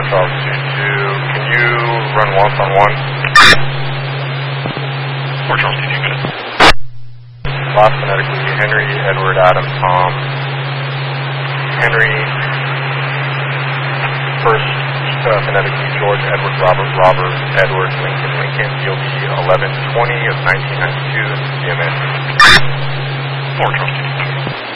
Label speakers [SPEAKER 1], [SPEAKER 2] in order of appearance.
[SPEAKER 1] Charles 2-2. Can you run once on 1?
[SPEAKER 2] 4 Charles 2-2, good.
[SPEAKER 1] Last phonetically, Henry, Edward, Adam, Tom. Henry. First phonetically, George, Edward, Robert, Edward, Lincoln, DOB 11-20 of 1992, CMS.
[SPEAKER 2] 4 Charles 2-2.